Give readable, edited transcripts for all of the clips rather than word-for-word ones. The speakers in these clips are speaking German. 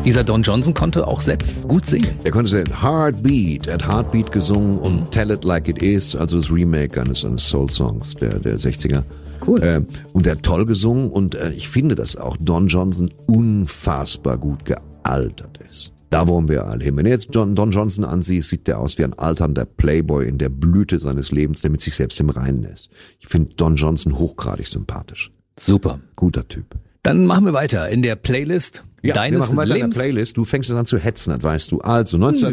Dieser Don Johnson konnte auch selbst gut singen. Er konnte sagen, Heartbeat. Er hat Heartbeat gesungen und Tell It Like It Is, also das Remake eines Soul-Songs der 60er. Cool. Und er hat toll gesungen und ich finde, dass auch Don Johnson unfassbar gut gealtert ist. Da wollen wir alle hin. Wenn du jetzt Don Johnson ansiehst, sieht der aus wie ein alternder Playboy in der Blüte seines Lebens, der mit sich selbst im Reinen ist. Ich finde Don Johnson hochgradig sympathisch. Super. Guter Typ. Dann machen wir weiter in der Playlist deines wir machen weiter Lebens. in der Playlist. Du fängst an zu hetzen, das weißt du. Also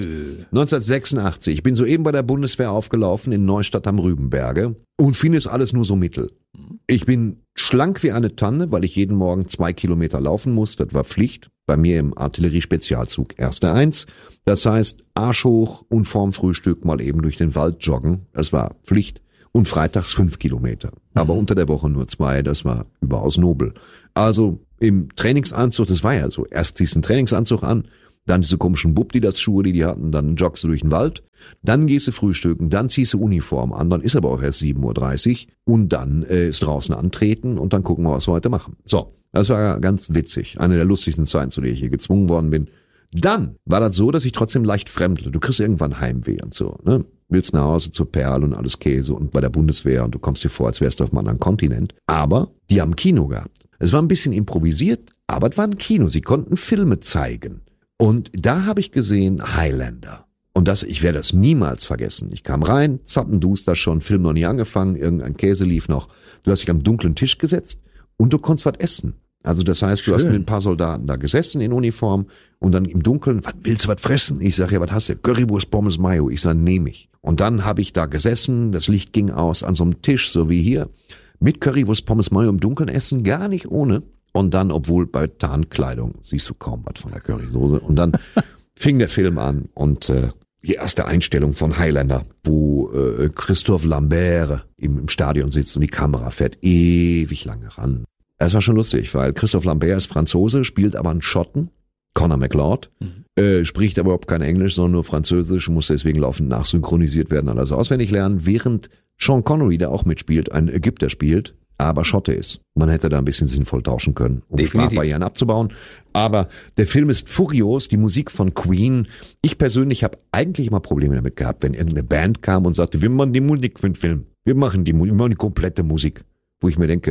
1986. Ich bin soeben bei der Bundeswehr aufgelaufen in Neustadt am Rübenberge und finde es alles nur so mittel. Ich bin schlank wie eine Tanne, weil ich jeden Morgen 2 Kilometer laufen muss. Das war Pflicht. Bei mir im Artillerie-Spezialzug erste 1. Das heißt, Arsch hoch und vorm Frühstück mal eben durch den Wald joggen. Das war Pflicht. Und freitags 5 Kilometer. Aber unter der Woche nur 2. Das war überaus nobel. Also im Trainingsanzug, das war ja so. Erst ziehst du einen Trainingsanzug an, dann diese komischen Bubdidas-Schuhe, die hatten, dann joggst du durch den Wald, dann gehst du frühstücken, dann ziehst du Uniform an, dann ist aber auch erst 7:30 Uhr und dann ist draußen antreten und dann gucken wir, was wir heute machen. So, das war ganz witzig. Eine der lustigsten Zeiten, zu der ich hier gezwungen worden bin. Dann war das so, dass ich trotzdem leicht fremdle. Du kriegst irgendwann Heimweh und so, ne? Willst nach Hause zur Perle und alles Käse und bei der Bundeswehr und du kommst dir vor, als wärst du auf einem anderen Kontinent. Aber die haben Kino gehabt. Es war ein bisschen improvisiert, aber es war ein Kino. Sie konnten Filme zeigen. Und da habe ich gesehen Highlander. Und ich werde das niemals vergessen. Ich kam rein, zappenduster schon, Film noch nie angefangen, irgendein Käse lief noch. Du hast dich am dunklen Tisch gesetzt und du konntest was essen. Also das heißt, du hast mit ein paar Soldaten da gesessen in Uniform und dann im Dunkeln, was willst du was fressen? Ich sage, ja, was hast du? Currywurst, Pommes, Mayo. Ich sage, nehme ich. Und dann habe ich da gesessen, das Licht ging aus an so einem Tisch, so wie hier, mit Currywurst, Pommes, Mayo im Dunkeln essen, gar nicht ohne. Und dann, obwohl bei Tarnkleidung siehst du kaum was von der Currysoße. Und dann fing der Film an und die erste Einstellung von Highlander, wo Christophe Lambert im Stadion sitzt und die Kamera fährt ewig lange ran. Es war schon lustig, weil Christophe Lambert ist Franzose, spielt aber einen Schotten, Conor McLeod, spricht aber überhaupt kein Englisch, sondern nur Französisch, muss deswegen laufend nachsynchronisiert werden, alles auswendig lernen, während Sean Connery, der auch mitspielt, ein Ägypter spielt, aber Schotte ist. Man hätte da ein bisschen sinnvoll tauschen können, um Sprachbarrieren abzubauen. Aber der Film ist furios, die Musik von Queen. Ich persönlich habe eigentlich immer Probleme damit gehabt, wenn irgendeine Band kam und sagte, wir machen die Musik für den Film. Wir machen die komplette Musik. Wo ich mir denke,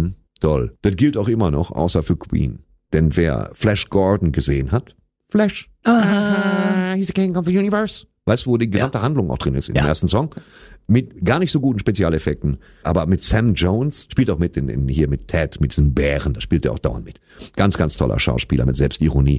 toll. Das gilt auch immer noch, außer für Queen. Denn wer Flash Gordon gesehen hat, Flash, he's the king of the universe. Weißt du, wo die gesamte Handlung auch drin ist in dem ersten Song? Mit gar nicht so guten Spezialeffekten, aber mit Sam Jones, spielt auch mit hier mit Ted, mit diesen Bären, da spielt er auch dauernd mit. Ganz, ganz toller Schauspieler mit Selbstironie.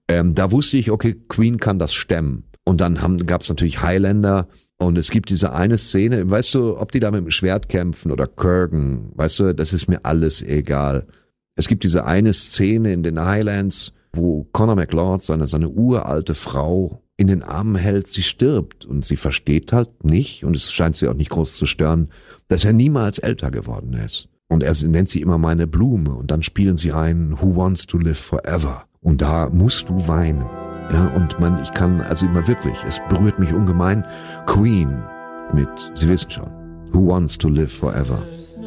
Da wusste ich, okay, Queen kann das stemmen. Und dann gab's natürlich Highlander und es gibt diese eine Szene, weißt du, ob die da mit dem Schwert kämpfen oder Kurgan, weißt du, das ist mir alles egal. Es gibt diese eine Szene in den Highlands, wo Conor McLeod seine uralte Frau in den Armen hält, sie stirbt und sie versteht halt nicht und es scheint sie auch nicht groß zu stören, dass er niemals älter geworden ist. Und er nennt sie immer meine Blume und dann spielen sie ein Who Wants to Live Forever und da musst du weinen. Ja, und ich kann, also immer wirklich, es berührt mich ungemein. Queen mit, Sie wissen schon, Who Wants to Live Forever.